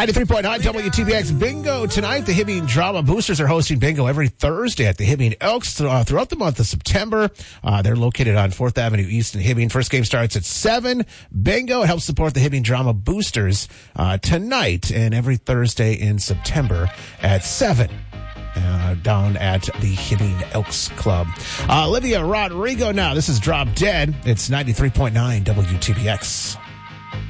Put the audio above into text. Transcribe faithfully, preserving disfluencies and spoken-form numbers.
ninety-three point nine W T B X Bingo tonight. The Hibbing Drama Boosters are hosting bingo every Thursday at the Hibbing Elks uh, throughout the month of September. Uh, they're located on fourth Avenue East in Hibbing. First game starts at seven. Bingo helps support the Hibbing Drama Boosters uh, tonight and every Thursday in September at seven. Uh, down at the Hibbing Elks Club. Uh, Olivia Rodrigo now. This is Drop Dead. It's ninety-three point nine W T B X.